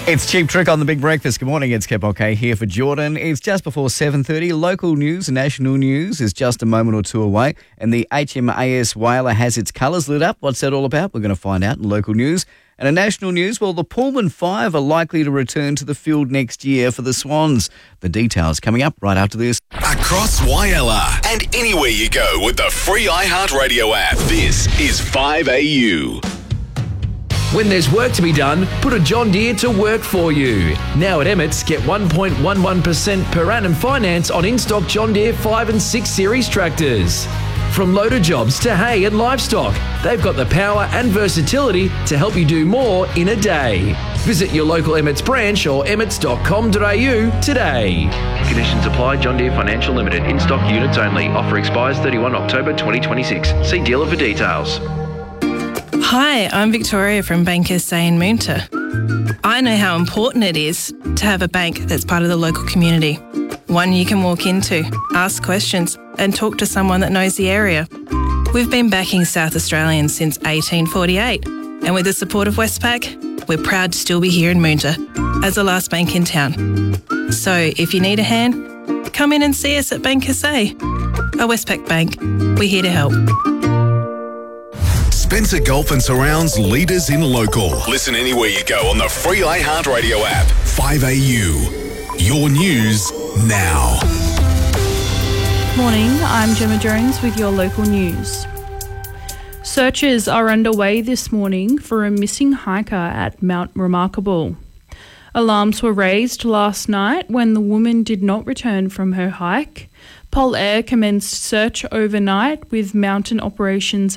It's Cheap Trick on the Big Breakfast. Good morning, it's Kep OK here for Jordan. It's just before 7:30. Local news and national news is just a moment or two away. And the HMAS Whaler has its colours lit up. What's that all about? We're going to find out in local news. And in national news, well, the Pullman 5 are likely to return to the field next year for the Swans. The details coming up right after this. Across Whyalla and anywhere you go with the free iHeartRadio app. This is 5AU. When there's work to be done, put a John Deere to work for you. Now at Emmett's, get 1.11% per annum finance on in-stock John Deere 5 and 6 Series tractors. From loader jobs to hay and livestock, they've got the power and versatility to help you do more in a day. Visit your local Emmett's branch or emmets.com.au today. Conditions apply. John Deere Financial Limited. In-stock units only. Offer expires 31 October 2026. See dealer for details. Hi, I'm Victoria from Bank SA in Moonta. I know how important it is to have a bank that's part of the local community. One you can walk into, ask questions and talk to someone that knows the area. We've been backing South Australians since 1848 and with the support of Westpac, we're proud to still be here in Moonta as the last bank in town. So if you need a hand, come in and see us at Bank SA. A Westpac Bank, we're here to help. Spencer Gulf and Surrounds leaders in local. Listen anywhere you go on the free iHeartRadio app. 5AU. Your news now. Morning, I'm Gemma Jones with your local news. Searches are underway this morning for a missing hiker at Mount Remarkable. Alarms were raised last night when the woman did not return from her hike. Pol Air commenced search overnight with mountain operations